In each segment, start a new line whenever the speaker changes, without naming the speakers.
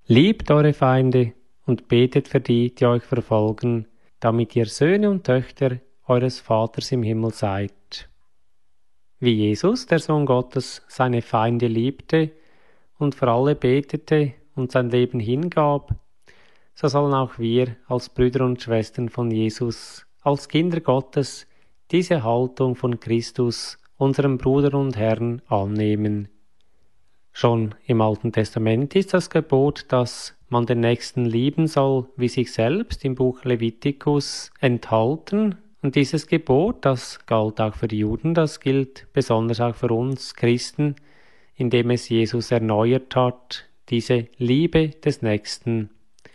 Liebt eure Feinde und betet für die, die euch verfolgen, damit ihr Söhne und Töchter eures Vaters im Himmel seid. Wie Jesus, der Sohn Gottes, seine Feinde liebte und für alle betete und sein Leben hingab, so sollen auch wir als Brüder und Schwestern von Jesus, als Kinder Gottes, diese Haltung von Christus, unserem Bruder und Herrn, annehmen. Schon im Alten Testament ist das Gebot, dass man den Nächsten lieben soll wie sich selbst, im Buch Levitikus enthalten. Und dieses Gebot, das galt auch für die Juden, das gilt besonders auch für uns Christen, indem es Jesus erneuert hat, diese Liebe des Nächsten.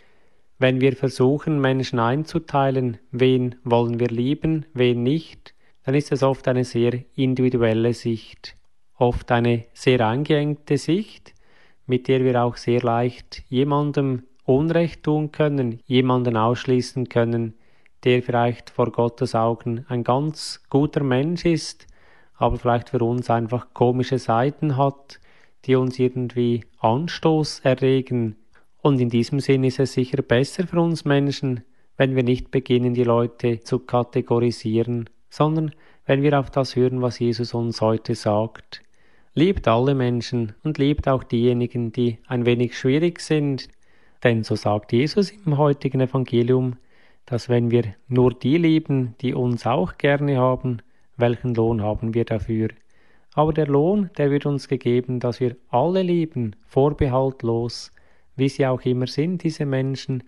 Wenn wir versuchen, Menschen einzuteilen, wen wollen wir lieben, wen nicht, dann ist es oft eine sehr individuelle Sicht, oft eine sehr eingeengte Sicht, mit der wir auch sehr leicht jemandem Unrecht tun können, jemanden ausschließen können, der vielleicht vor Gottes Augen ein ganz guter Mensch ist, aber vielleicht für uns einfach komische Seiten hat, die uns irgendwie Anstoß erregen. Und in diesem Sinn ist es sicher besser für uns Menschen, wenn wir nicht beginnen, die Leute zu kategorisieren, sondern wenn wir auf das hören, was Jesus uns heute sagt. Liebt alle Menschen und liebt auch diejenigen, die ein wenig schwierig sind, denn so sagt Jesus im heutigen Evangelium, dass wenn wir nur die lieben, die uns auch gerne haben, welchen Lohn haben wir dafür? Aber der Lohn, der wird uns gegeben, dass wir alle lieben, vorbehaltlos, wie sie auch immer sind, diese Menschen.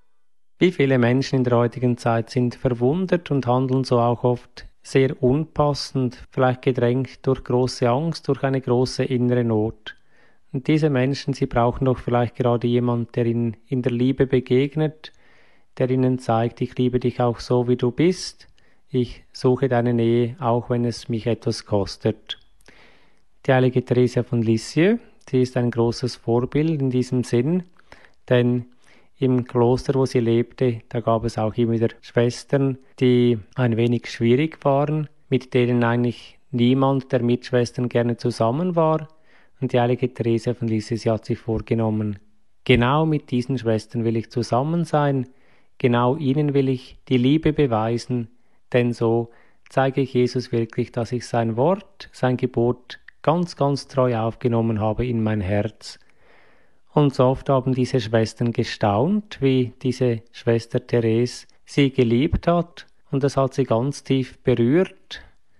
Wie viele Menschen in der heutigen Zeit sind verwundert und handeln so auch oft sehr unpassend, vielleicht gedrängt durch große Angst, durch eine große innere Not. Und diese Menschen, sie brauchen doch vielleicht gerade jemand, der ihnen in der Liebe begegnet, der ihnen zeigt, ich liebe dich auch so, wie du bist, ich suche deine Nähe, auch wenn es mich etwas kostet. Die heilige Theresia von Lisieux, sie ist ein großes Vorbild in diesem Sinn, denn im Kloster, wo sie lebte, da gab es auch immer wieder Schwestern, die ein wenig schwierig waren, mit denen eigentlich niemand der Mitschwestern gerne zusammen war. Und die heilige Theresia von Lisieux, sie hat sich vorgenommen, genau mit diesen Schwestern will ich zusammen sein, genau ihnen will ich die Liebe beweisen, denn so zeige ich Jesus wirklich, dass ich sein Wort, sein Gebot ganz, ganz treu aufgenommen habe in mein Herz. Und so oft haben diese Schwestern gestaunt, wie diese Schwester Therese sie geliebt hat, und das hat sie ganz tief berührt,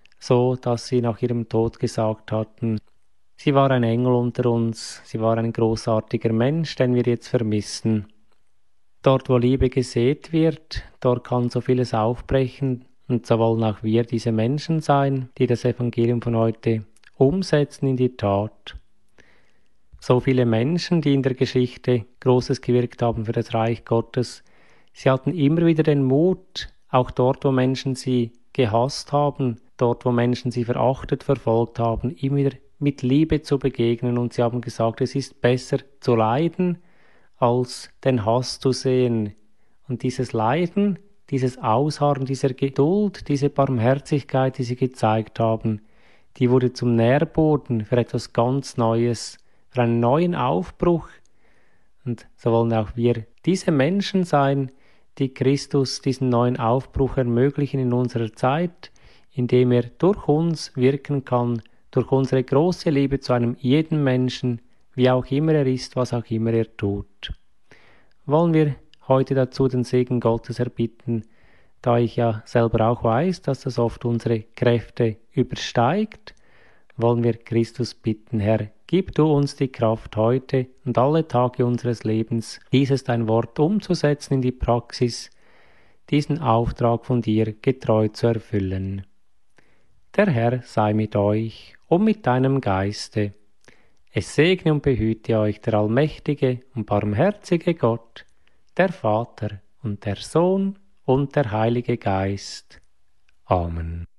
so dass sie nach ihrem Tod gesagt hatten, sie war ein Engel unter uns, sie war ein großartiger Mensch, den wir jetzt vermissen. Dort, wo Liebe gesät wird, dort kann so vieles aufbrechen, und so wollen auch wir diese Menschen sein, die das Evangelium von heute umsetzen in die Tat. So viele Menschen, die in der Geschichte Großes gewirkt haben für das Reich Gottes, sie hatten immer wieder den Mut, auch dort, wo Menschen sie gehasst haben, dort, wo Menschen sie verachtet, verfolgt haben, immer wieder mit Liebe zu begegnen, und sie haben gesagt, es ist besser zu leiden, als den Hass zu sehen. Und dieses Leiden, dieses Ausharren, dieser Geduld, diese Barmherzigkeit, die sie gezeigt haben, die wurde zum Nährboden für etwas ganz Neues, für einen neuen Aufbruch. Und so wollen auch wir diese Menschen sein, die Christus diesen neuen Aufbruch ermöglichen in unserer Zeit, indem er durch uns wirken kann, durch unsere große Liebe zu einem jeden Menschen, wie auch immer er ist, was auch immer er tut. Wollen wir heute dazu den Segen Gottes erbitten, da ich ja selber auch weiß, dass das oft unsere Kräfte übersteigt, wollen wir Christus bitten, Herr, gib du uns die Kraft heute und alle Tage unseres Lebens, dieses dein Wort umzusetzen in die Praxis, diesen Auftrag von dir getreu zu erfüllen. Der Herr sei mit euch und mit deinem Geiste. Es segne und behüte euch der allmächtige und barmherzige Gott, der Vater und der Sohn und der Heilige Geist. Amen.